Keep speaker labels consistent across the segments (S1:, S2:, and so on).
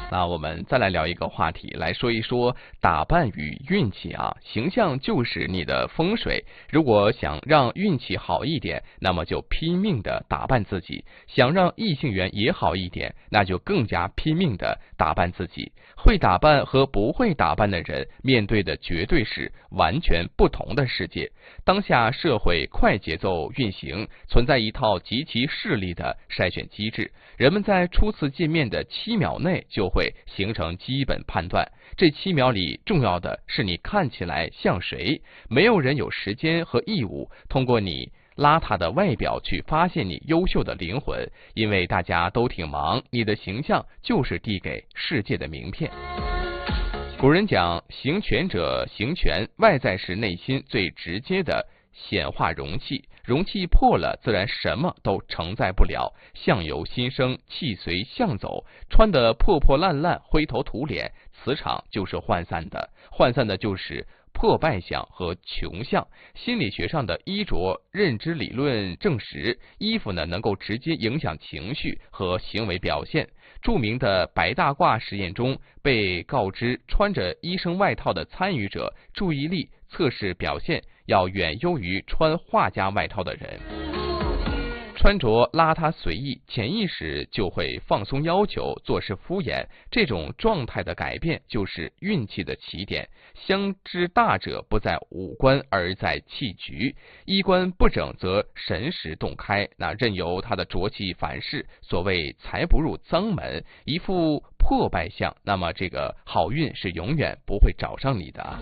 S1: 那我们再来聊一个话题，来说一说打扮与运气啊。形象就是你的风水，如果想让运气好一点，那么就拼命的打扮自己；想让异性缘也好一点，那就更加拼命的打扮自己。会打扮和不会打扮的人面对的绝对是完全不同的世界。当下社会快节奏运行，存在一套极其势利的筛选机制，人们在初次见面的7秒内就会形成基本判断。这7秒里重要的是你看起来像谁，没有人有时间和义务通过你邋遢的外表去发现你优秀的灵魂，因为大家都挺忙，你的形象就是递给世界的名片。古人讲，行权者行权，外在是内心最直接的显化容器，容器破了，自然什么都承载不了。相由心生，气随相走，穿得破破烂烂，灰头土脸，磁场就是涣散的，涣散的就是破败相和穷相。心理学上的衣着认知理论证实，衣服呢能够直接影响情绪和行为表现。著名的白大褂实验中，被告知穿着医生外套的参与者注意力测试表现要远优于穿画家外套的人。穿着邋遢随意，潜意识就会放松要求，做事敷衍，这种状态的改变就是运气的起点。相之大者不在五官，而在气局。衣冠不整则神识洞开，那任由他的浊气反噬。所谓财不入脏门，一副破败相，那么这个好运是永远不会找上你的。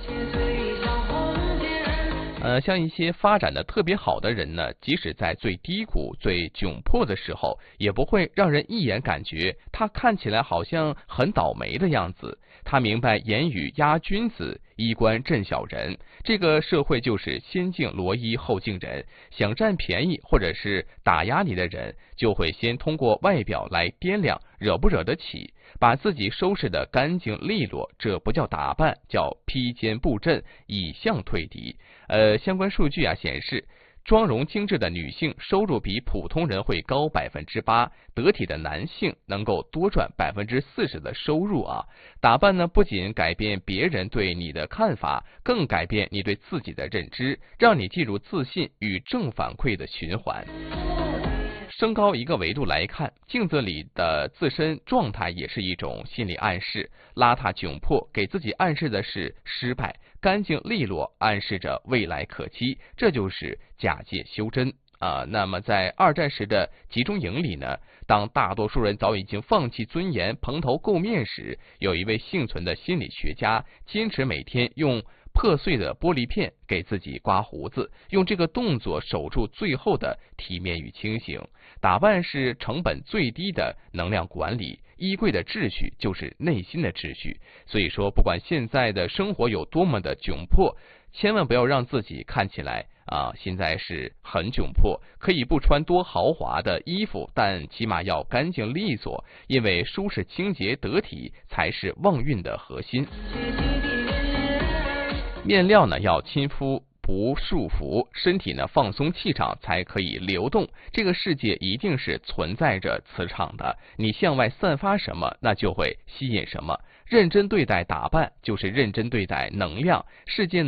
S1: 像一些发展的特别好的人呢，即使在最低谷、最窘迫的时候，也不会让人一眼感觉他看起来好像很倒霉的样子。他明白言语压君子，衣冠震小人。这个社会就是先敬罗衣后敬人，想占便宜或者是打压你的人，就会先通过外表来掂量惹不惹得起，把自己收拾得干净利落，这不叫打扮，叫披坚布阵，以相退敌。相关数据显示，妆容精致的女性收入比普通人会高8%，得体的男性能够多赚40%的收入啊。打扮呢，不仅改变别人对你的看法，更改变你对自己的认知，让你进入自信与正反馈的循环。升高一个维度来看，镜子里的自身状态也是一种心理暗示。邋遢窘迫给自己暗示的是失败，干净利落暗示着未来可期，这就是假借修真那么在二战时的集中营里呢，当大多数人早已经放弃尊严，蓬头垢面时，有一位幸存的心理学家坚持每天用破碎的玻璃片给自己刮胡子，用这个动作守住最后的体面与清醒。打扮是成本最低的能量管理，衣柜的秩序就是内心的秩序。所以说，不管现在的生活有多么的窘迫，千万不要让自己看起来现在是很窘迫。可以不穿多豪华的衣服，但起码要干净利索，因为舒适清洁得体才是旺运的核心。面料呢要亲肤不束缚，身体呢放松气场才可以流动。这个世界一定是存在着磁场的，你向外散发什么，那就会吸引什么。认真对待打扮，就是认真对待能量。世界呢